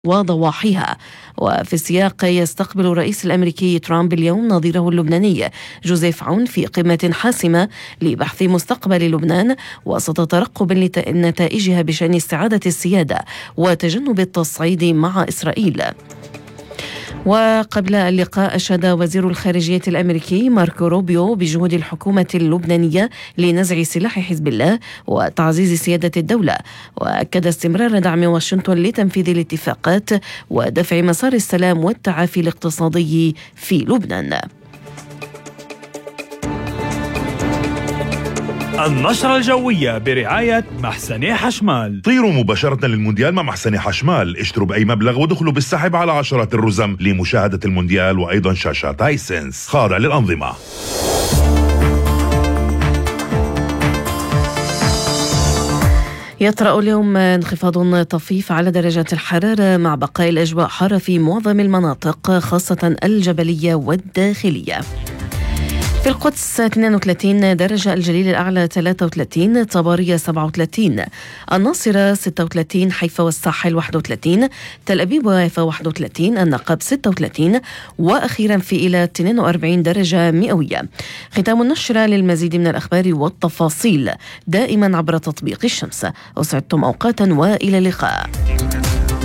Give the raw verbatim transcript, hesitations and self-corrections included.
وضواحيها. وفي السياق يستقبل الرئيس الأمريكي ترامب اليوم نظيره اللبناني جوزيف عون في قمة حاسمة لبحث مستقبل لبنان وسط ترقب نتائجها بشأن استعادة السيادة وتجنب التصعيد مع إسرائيل. وقبل اللقاء أشاد وزير الخارجية الأمريكي ماركو روبيو بجهود الحكومة اللبنانية لنزع سلاح حزب الله وتعزيز سيادة الدولة، وأكد استمرار دعم واشنطن لتنفيذ الاتفاقات ودفع مسار السلام والتعافي الاقتصادي في لبنان. النشرة الجوية برعاية محسني حشمال. طيروا مباشرة للمونديال مع محسني حشمال، اشتروا بأي مبلغ ودخلوا بالسحب على عشرات الرزم لمشاهدة المونديال وأيضا شاشات هايسنس خاضع للأنظمة. يطرأ اليوم انخفاض طفيف على درجات الحرارة مع بقاء الأجواء حارة في معظم المناطق خاصة الجبلية والداخلية. في القدس اثنين وثلاثين درجة، الجليل الأعلى ثلاثة وثلاثين، طبرية سبعة وثلاثين، الناصرة ستة وثلاثين، حيفا والساحل واحد وثلاثين، تل أبيب ويافا واحد وثلاثين، النقب ستة وثلاثين، وأخيرا في إلى اثنين وأربعين درجة مئوية. ختام النشرة. للمزيد من الأخبار والتفاصيل دائما عبر تطبيق الشمس. أسعدتم أوقاتا وإلى اللقاء.